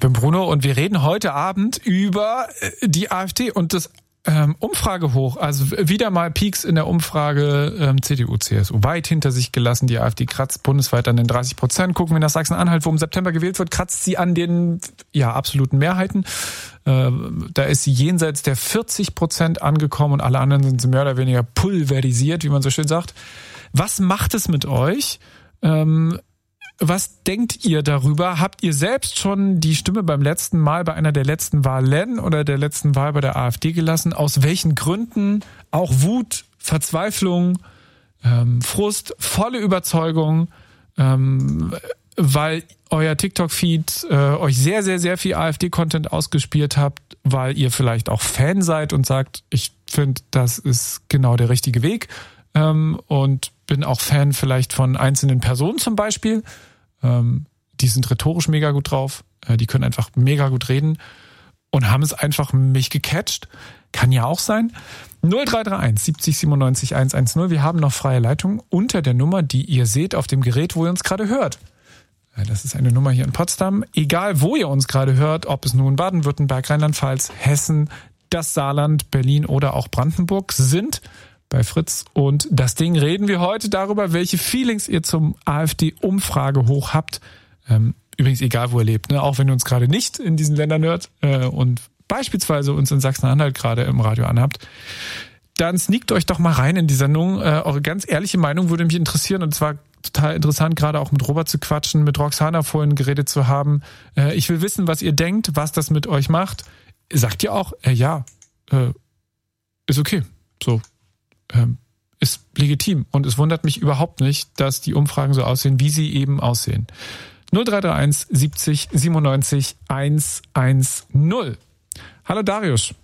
bin Bruno und wir reden heute Abend über die AfD und das Umfragehoch. Also wieder mal Peaks in der Umfrage CDU, CSU. Weit hinter sich gelassen. Die AfD kratzt bundesweit an den 30%. Gucken wir nach Sachsen-Anhalt, wo im September gewählt wird, kratzt sie an den absoluten Mehrheiten. Da ist sie jenseits der 40% angekommen und alle anderen sind mehr oder weniger pulverisiert, wie man so schön sagt. Was macht es mit euch? Was denkt ihr darüber? Habt ihr selbst schon die Stimme beim letzten Mal bei einer der letzten Wahlen oder der letzten Wahl bei der AfD gelassen? Aus welchen Gründen? Auch Wut, Verzweiflung, Frust, volle Überzeugung, weil euer TikTok-Feed euch sehr, sehr, sehr viel AfD-Content ausgespielt habt, weil ihr vielleicht auch Fan seid und sagt, ich finde, das ist genau der richtige Weg. Und bin auch Fan vielleicht von einzelnen Personen zum Beispiel. Die sind rhetorisch mega gut drauf. Die können einfach mega gut reden und haben es einfach mich gecatcht. Kann ja auch sein. 0331 70 97 110. Wir haben noch freie Leitung unter der Nummer, die ihr seht auf dem Gerät, wo ihr uns gerade hört. Das ist eine Nummer hier in Potsdam. Egal, wo ihr uns gerade hört, ob es nun Baden-Württemberg, Rheinland-Pfalz, Hessen, das Saarland, Berlin oder auch Brandenburg sind, bei Fritz. Und das Ding reden wir heute darüber, welche Feelings ihr zum AfD-Umfragehoch habt. Übrigens egal, wo ihr lebt, ne? Auch wenn ihr uns gerade nicht in diesen Ländern hört und beispielsweise uns in Sachsen-Anhalt gerade im Radio anhabt, dann sneakt euch doch mal rein in die Sendung. Eure ganz ehrliche Meinung würde mich interessieren und es war total interessant, gerade auch mit Robert zu quatschen, mit Roxana vorhin geredet zu haben. Ich will wissen, was ihr denkt, was das mit euch macht. Sagt ihr auch, ist okay, so. Ist legitim und es wundert mich überhaupt nicht, dass die Umfragen so aussehen, wie sie eben aussehen. 0331 70 97 110. Hallo Darius.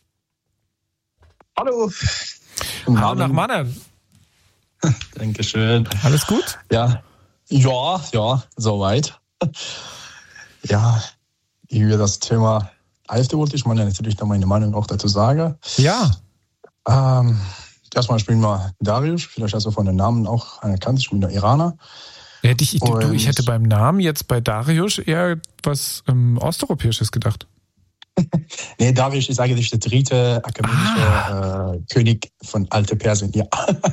Hallo. Hallo nach Mannheim. Dankeschön. Alles gut? Ja, soweit. Ja, über das Thema AfD wollte ich natürlich noch meine Meinung auch dazu sagen. Ja. Erstmal spielen wir Darius, vielleicht hast du von den Namen auch erkannt, ich bin der Iraner. Ich hätte beim Namen jetzt bei Darius eher was Osteuropäisches gedacht. Nee, Darius ist eigentlich der dritte akademische König von Alte Persien, ja.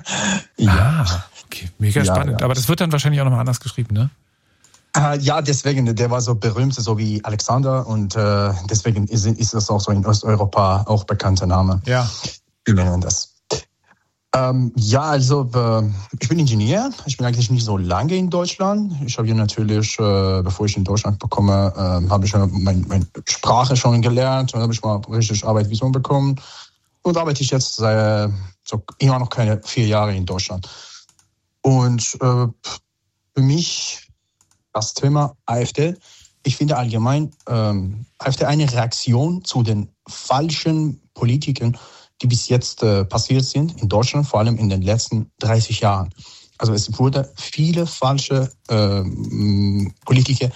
Okay, mega spannend. Ja. Aber das wird dann wahrscheinlich auch nochmal anders geschrieben, ne? Ja, deswegen, der war so berühmt, so wie Alexander und deswegen ist das auch so in Osteuropa auch bekannter Name. Ja. Wir nennen das. Ich bin Ingenieur. Ich bin eigentlich nicht so lange in Deutschland. Ich habe hier natürlich, bevor ich in Deutschland bekomme, habe ich meine Sprache schon gelernt und habe ich mal richtig Arbeitsvisum bekommen. Und arbeite ich jetzt seit immer noch keine 4 Jahre in Deutschland. Und für mich das Thema AfD, ich finde allgemein AfD eine Reaktion zu den falschen Politikern, die bis jetzt passiert sind in Deutschland, vor allem in den letzten 30 Jahren. Also es wurde viele falsche politische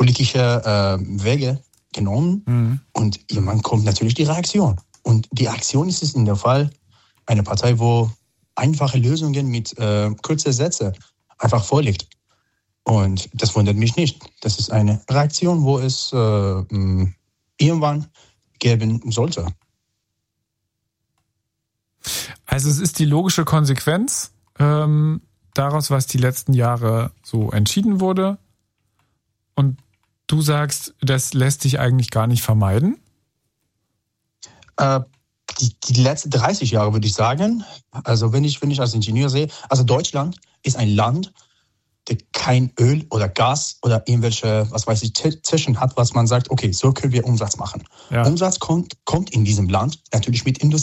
Wege genommen und irgendwann kommt natürlich die Reaktion. Und die Aktion ist es in der Fall eine Partei, wo einfache Lösungen mit kurzen Sätzen einfach vorliegt. Und das wundert mich nicht. Das ist eine Reaktion, wo es irgendwann geben sollte. Also es ist die logische Konsequenz daraus, was die letzten Jahre so entschieden wurde. Und du sagst, das lässt sich eigentlich gar nicht vermeiden? Die letzten 30 Jahre würde ich sagen. Also wenn ich als Ingenieur sehe, also Deutschland ist ein Land, der kein Öl oder Gas oder irgendwelche, Tischen hat, was man sagt, okay, so können wir Umsatz machen. Ja. Umsatz kommt in diesem Land natürlich mit Industrie.